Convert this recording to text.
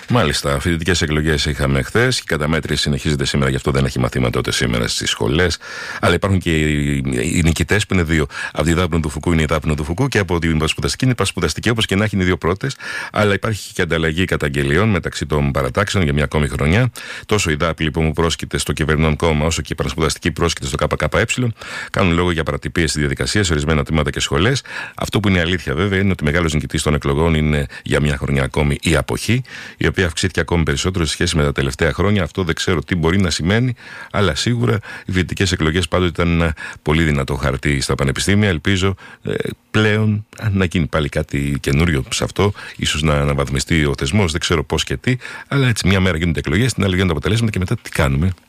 Μάλιστα. Φοιτητικές εκλογές είχαμε χθες. Η καταμέτρηση συνεχίζεται σήμερα, γι' αυτό δεν έχει μαθήματα ούτε σήμερα στις σχολές. Αλλά υπάρχουν και οι νικητές που είναι δύο. Από τη Δάπνο του Φουκού είναι η Δάπνο του Φουκού και από την Πασπουδαστική είναι η Πασπουδαστική. Όπως και να έχει, είναι οι δύο πρώτες. Αλλά υπάρχει και ανταλλαγή καταγγελιών μεταξύ των παρατάξεων για μια ακόμη χρονιά. Τόσο η ΔΑΠ λοιπόν που πρόσκειται στο κυβερνών κόμμα, όσο και η Πασπουδαστική πρόσκειται στο ΚΚΕ. Κάνουν λόγο για παρατυπίες στη διαδικασία σε ορισμένα τμήματα και σχολές. Αυτό που είναι αλήθεια βέβαια είναι ότι μεγάλος νικητής των εκλογών είναι για μια χρονιά ακόμη η αποχή, η οποία αυξήθηκε ακόμη περισσότερο σε σχέση με τα τελευταία χρόνια. Αυτό δεν ξέρω τι μπορεί να σημαίνει, αλλά σίγουρα οι φοιτητικές εκλογές πάντοτε ήταν ένα πολύ δυνατό χαρτί στα πανεπιστήμια. Ελπίζω πλέον να γίνει πάλι κάτι καινούριο σε αυτό, ίσως να αναβαθμιστεί ο θεσμός, δεν ξέρω πώς και τι, αλλά έτσι μια μέρα γίνονται εκλογές, την άλλη γίνονται αποτελέσματα και μετά τι κάνουμε.